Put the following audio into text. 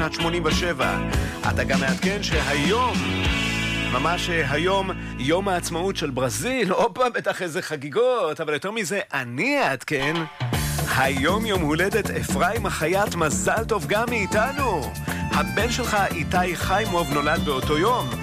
87. אתה גם מעדכן שהיום, ממש היום, יום העצמאות של ברזיל. אופה, בטח איזה חגיגות, אבל יותר מזה, אני אעדכן. היום יום הולדת אפרים החייט, מזל טוב גם מאיתנו. הבן שלך איתי חיימוב נולד באותו יום.